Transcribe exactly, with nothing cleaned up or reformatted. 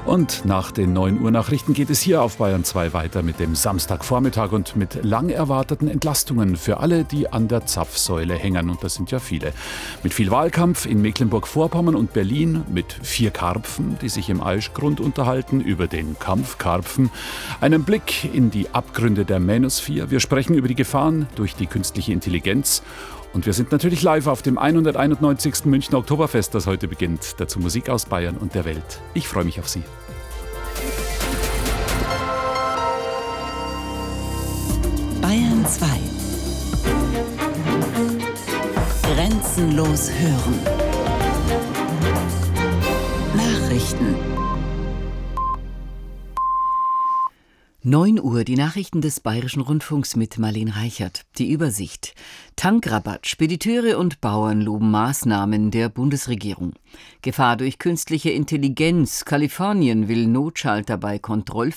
Und nach den neun Uhr Nachrichten geht es hier auf Bayern zwei weiter mit dem Samstagvormittag und mit lang erwarteten Entlastungen für alle, die an der Zapfsäule hängen. Und das sind ja viele. Mit viel Wahlkampf in Mecklenburg-Vorpommern und Berlin, mit vier Karpfen, die sich im Aischgrund unterhalten über den Kampfkarpfen. Einen Blick in die Abgründe der Manosphere. Wir sprechen über die Gefahren durch die künstliche Intelligenz. Und wir sind natürlich live auf dem hunderteinundneunzigsten Münchner Oktoberfest, das heute beginnt. Dazu Musik aus Bayern und der Welt. Ich freue mich auf Sie. Bayern zwei. Grenzenlos hören. Nachrichten. neun Uhr, die Nachrichten des Bayerischen Rundfunks mit Marlene Reichert. Die Übersicht. Tankrabatt. Spediteure und Bauern loben Maßnahmen der Bundesregierung. Gefahr durch künstliche Intelligenz. Kalifornien will Notschalter bei Kontrollfahrten